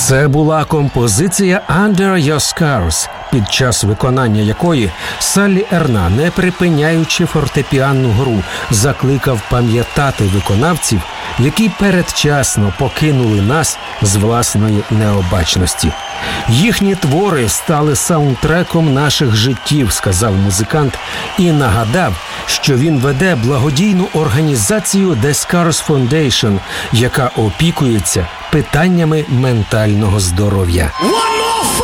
Це була композиція «Under Your Scars», під час виконання якої Саллі Ерна, не припиняючи фортепіанну гру, закликав пам'ятати виконавців, які передчасно покинули нас з власної необачності. «Їхні твори стали саундтреком наших життів», – сказав музикант і нагадав, що він веде благодійну організацію The Scars Foundation, яка опікується питаннями ментального здоров'я.